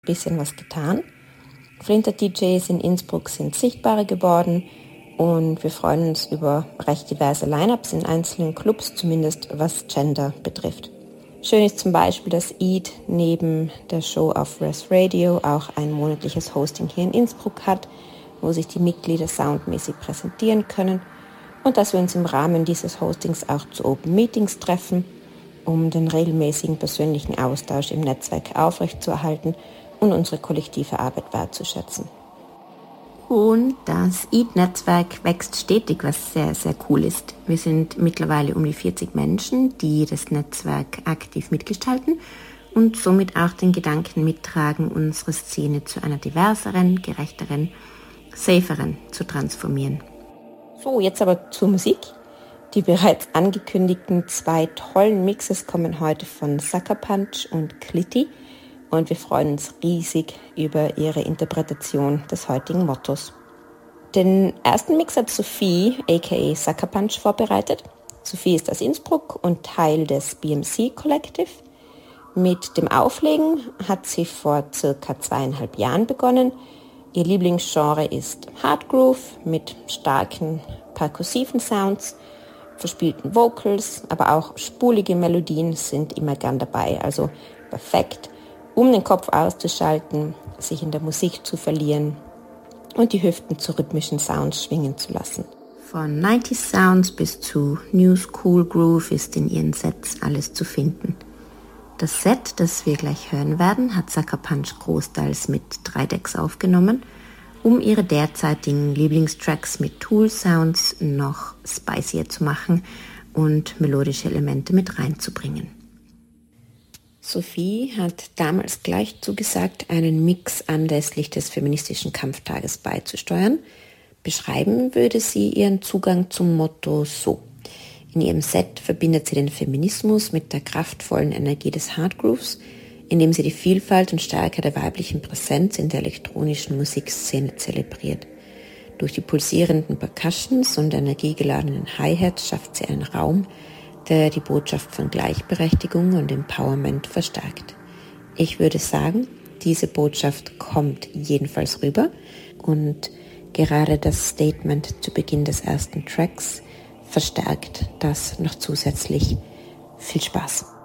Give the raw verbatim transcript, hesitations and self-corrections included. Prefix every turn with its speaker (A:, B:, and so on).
A: bisschen was getan. Flinter-D Js in Innsbruck sind sichtbarer geworden und wir freuen uns über recht diverse Line-Ups in einzelnen Clubs, zumindest was Gender betrifft. Schön ist zum Beispiel, dass Eid neben der Show auf Res Radio auch ein monatliches Hosting hier in Innsbruck hat, wo sich die Mitglieder soundmäßig präsentieren können und dass wir uns im Rahmen dieses Hostings auch zu Open Meetings treffen, um den regelmäßigen persönlichen Austausch im Netzwerk aufrechtzuerhalten und unsere kollektive Arbeit wertzuschätzen. Und das Eid-Netzwerk wächst stetig, was sehr, sehr cool ist. Wir sind mittlerweile um die vierzig Menschen, die das Netzwerk aktiv mitgestalten und somit auch den Gedanken mittragen, unsere Szene zu einer diverseren, gerechteren, saferen zu transformieren. So, jetzt aber zur Musik. Die bereits angekündigten zwei tollen Mixes kommen heute von Sucker Punch und Clitti und wir freuen uns riesig über ihre Interpretation des heutigen Mottos. Den ersten Mix hat Sophie, aka Sucker Punch, vorbereitet. Sophie ist aus Innsbruck und Teil des B M C Collective. Mit dem Auflegen hat sie vor circa zweieinhalb Jahren begonnen. Ihr Lieblingsgenre ist Hard Groove mit starken perkussiven Sounds, verspielten Vocals, aber auch spulige Melodien sind immer gern dabei. Also perfekt, um den Kopf auszuschalten, sich in der Musik zu verlieren und die Hüften zu rhythmischen Sounds schwingen zu lassen. Von neunziger Sounds bis zu New School Groove ist in ihren Sets alles zu finden. Das Set, das wir gleich hören werden, hat Sucker Punch großteils mit drei Decks aufgenommen, um ihre derzeitigen Lieblingstracks mit Tool-Sounds noch spicier zu machen und melodische Elemente mit reinzubringen. Sophie hat damals gleich zugesagt, einen Mix anlässlich des feministischen Kampftages beizusteuern. Beschreiben würde sie ihren Zugang zum Motto so: In ihrem Set verbindet sie den Feminismus mit der kraftvollen Energie des Hardgrooves, indem sie die Vielfalt und Stärke der weiblichen Präsenz in der elektronischen Musikszene zelebriert. Durch die pulsierenden Percussions und energiegeladenen Hi-Hats schafft sie einen Raum, der die Botschaft von Gleichberechtigung und Empowerment verstärkt. Ich würde sagen, diese Botschaft kommt jedenfalls rüber und gerade das Statement zu Beginn des ersten Tracks verstärkt das noch zusätzlich. Viel Spaß!